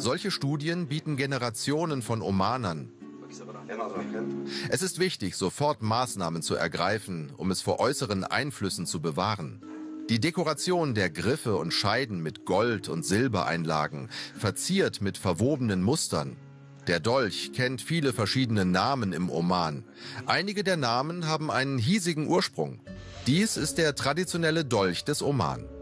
Solche Studien bieten Generationen von Omanern. Es ist wichtig, sofort Maßnahmen zu ergreifen, um es vor äußeren Einflüssen zu bewahren. Die Dekoration der Griffe und Scheiden mit Gold- und Silbereinlagen, verziert mit verwobenen Mustern. Der Dolch kennt viele verschiedene Namen im Oman. Einige der Namen haben einen hiesigen Ursprung. Dies ist der traditionelle Dolch des Oman.